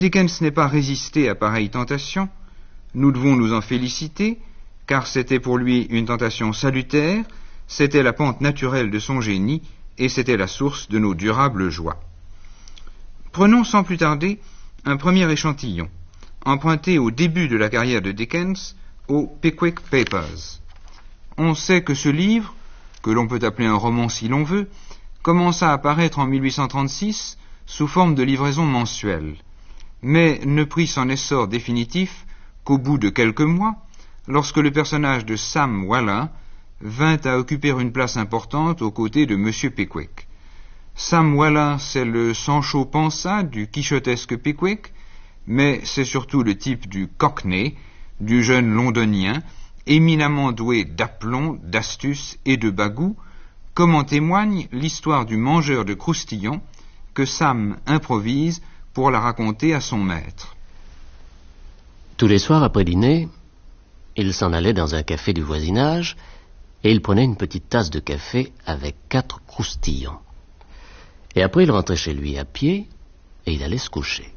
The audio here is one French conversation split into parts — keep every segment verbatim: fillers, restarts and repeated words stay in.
Dickens n'ait pas résisté à pareille tentation, nous devons nous en féliciter, car c'était pour lui une tentation salutaire, c'était la pente naturelle de son génie, et c'était la source de nos durables joies. Prenons sans plus tarder un premier échantillon, emprunté au début de la carrière de Dickens, aux Pickwick Papers. On sait que ce livre, que l'on peut appeler un roman si l'on veut, commença à paraître en mille huit cent trente-six sous forme de livraison mensuelle, mais ne prit son essor définitif qu'au bout de quelques mois, lorsque le personnage de Sam Weller vint à occuper une place importante aux côtés de M. Pickwick. Sam Weller, c'est le Sancho Panza du quichotesque Pickwick, mais c'est surtout le type du Cockney, du jeune londonien, éminemment doué d'aplomb, d'astuce et de bagout, comme en témoigne l'histoire du mangeur de croustillons que Sam improvise pour la raconter à son maître. Tous les soirs après dîner, il s'en allait dans un café du voisinage et il prenait une petite tasse de café avec quatre croustillons. Et après il rentrait chez lui à pied et il allait se coucher.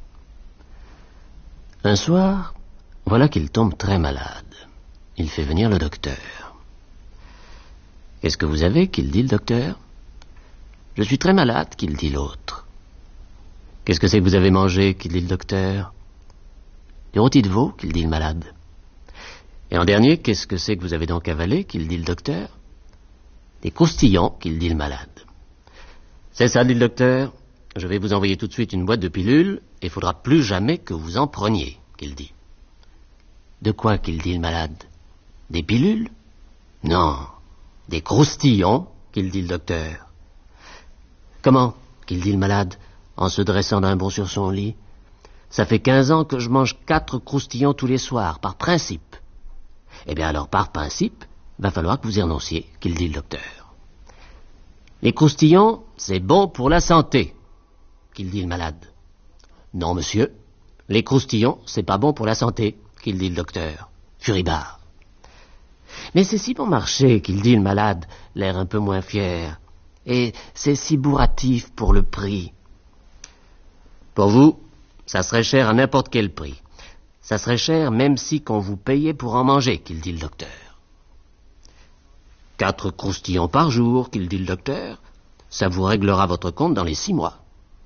Un soir, voilà qu'il tombe très malade. Il fait venir le docteur. « Qu'est-ce que vous avez ?» qu'il dit le docteur. « Je suis très malade » qu'il dit l'autre. « Qu'est-ce que c'est que vous avez mangé ?» qu'il dit le docteur. « Des rôtis de veau » qu'il dit le malade. Et en dernier, qu'est-ce que c'est que vous avez donc avalé qu'il dit le docteur. « Des croustillons » qu'il dit le malade. « C'est ça » dit le docteur. « Je vais vous envoyer tout de suite une boîte de pilules et il faudra plus jamais que vous en preniez » qu'il dit. « De quoi » qu'il dit le malade. « Des pilules ?»« Non, des croustillons » qu'il dit le docteur. « Comment ?» qu'il dit le malade, en se dressant d'un bond sur son lit. « Ça fait quinze ans que je mange quatre croustillons tous les soirs, par principe. » « Eh bien alors, par principe, va falloir que vous y renonciez, qu'il dit le docteur. « Les croustillons, c'est bon pour la santé, qu'il dit le malade. »« Non, monsieur, les croustillons, c'est pas bon pour la santé, qu'il dit le docteur, furibard. »« Mais c'est si bon marché, qu'il dit le malade, l'air un peu moins fier, et c'est si bourratif pour le prix. »« Pour vous, ça serait cher à n'importe quel prix. Ça serait cher même si qu'on vous payait pour en manger, qu'il dit le docteur. »« Quatre croustillons par jour, qu'il dit le docteur, ça vous réglera votre compte dans les six mois. »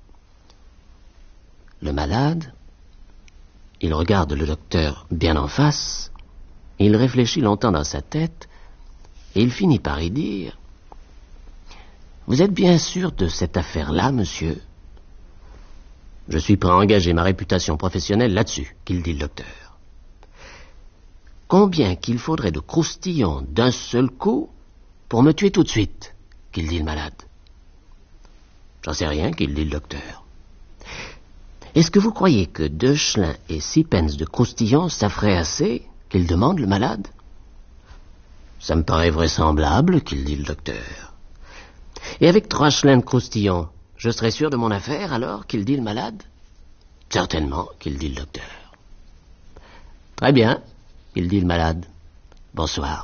Le malade, il regarde le docteur bien en face, il réfléchit longtemps dans sa tête, et il finit par y dire « Vous êtes bien sûr de cette affaire-là, monsieur ? » « Je suis prêt à engager ma réputation professionnelle là-dessus, qu'il dit le docteur. »« Combien qu'il faudrait de croustillons d'un seul coup pour me tuer tout de suite, qu'il dit le malade. »« J'en sais rien, qu'il dit le docteur. »« Est-ce que vous croyez que deux chelins et six pence de croustillons, ça ferait assez, qu'il demande le malade. »« Ça me paraît vraisemblable, qu'il dit le docteur. »« Et avec trois chelins de croustillons, je serais sûr de mon affaire, alors, qu'il dit le malade. »« Certainement, qu'il dit le docteur. »« Très bien, qu'il dit le malade. Bonsoir. »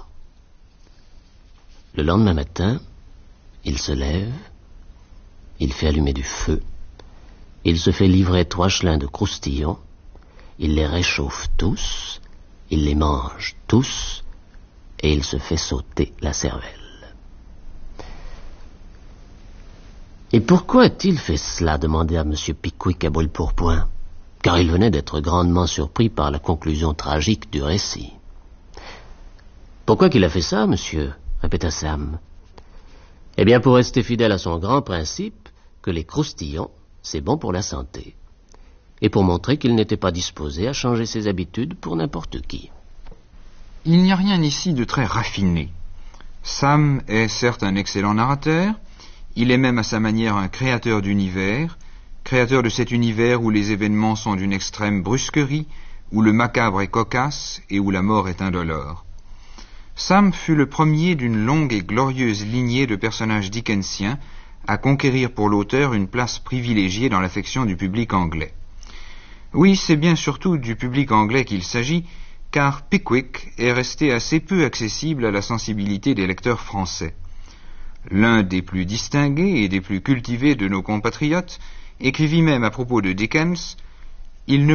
Le lendemain matin, il se lève, il fait allumer du feu, il se fait livrer trois chelins de croustillons, il les réchauffe tous, il les mange tous, et il se fait sauter la cervelle. « Et pourquoi a-t-il fait cela ?» demandait à M. Pickwick à brûle-pourpoint, car il venait d'être grandement surpris par la conclusion tragique du récit. « Pourquoi qu'il a fait ça, monsieur ?» répéta Sam. « Eh bien, pour rester fidèle à son grand principe, que les croustillons, c'est bon pour la santé, et pour montrer qu'il n'était pas disposé à changer ses habitudes pour n'importe qui. » Il n'y a rien ici de très raffiné. Sam est certes un excellent narrateur, il est même à sa manière un créateur d'univers, créateur de cet univers où les événements sont d'une extrême brusquerie, où le macabre est cocasse et où la mort est indolore. Sam fut le premier d'une longue et glorieuse lignée de personnages dickensiens à conquérir pour l'auteur une place privilégiée dans l'affection du public anglais. Oui, c'est bien surtout du public anglais qu'il s'agit, car Pickwick est resté assez peu accessible à la sensibilité des lecteurs français. L'un des plus distingués et des plus cultivés de nos compatriotes écrivit même à propos de Dickens Il ne